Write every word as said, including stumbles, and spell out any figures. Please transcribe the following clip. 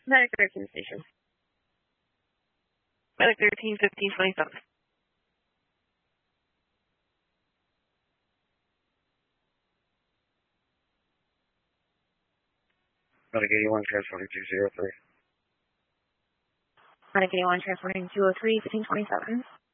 Medic thirteen station. Medic thirteen, fifteen twenty-seven. Medic eighty-one, transporting two zero three. Medic eighty-one, transporting two oh three, fifteen twenty-seven.